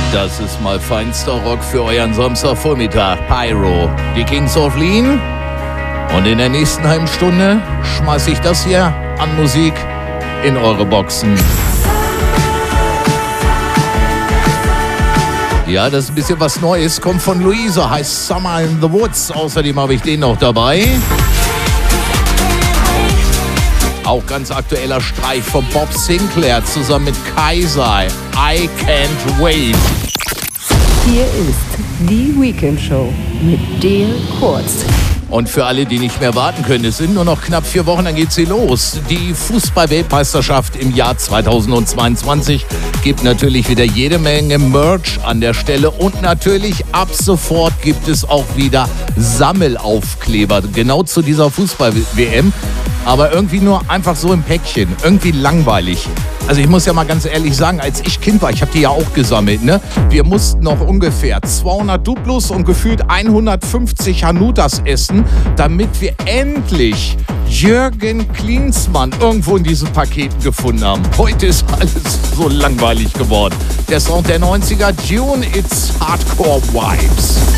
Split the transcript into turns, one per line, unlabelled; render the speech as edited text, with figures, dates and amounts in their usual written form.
Das ist mal feinster Rock für euren Samstagvormittag. Pyro, die Kings of Lean. Und in der nächsten halben Stunde schmeiße ich das hier an Musik in eure Boxen. Ja, das ist ein bisschen was Neues. Kommt von Luise, heißt Summer in the Woods. Außerdem habe ich den noch dabei. Auch ganz aktueller Streich von Bob Sinclair zusammen mit Kaiser. I Can't Wait.
Hier ist die Weekend Show mit Dale Kurz.
Und für alle, die nicht mehr warten können, es sind nur noch knapp 4 Wochen, dann geht sie los. Die Fußball-Weltmeisterschaft im Jahr 2022 gibt natürlich wieder jede Menge Merch an der Stelle. Und natürlich ab sofort gibt es auch wieder Sammelaufkleber. Genau zu dieser Fußball-WM. Aber irgendwie nur einfach so im Päckchen. Irgendwie langweilig. Also ich muss ja mal ganz ehrlich sagen, als ich Kind war, ich habe die ja auch gesammelt, ne? Wir mussten noch ungefähr 200 Duplos und gefühlt 150 Hanutas essen, damit wir endlich Jürgen Klinsmann irgendwo in diesen Paketen gefunden haben. Heute ist alles so langweilig geworden. Der Sound der 90er, Dune, It's Hardcore Vibes.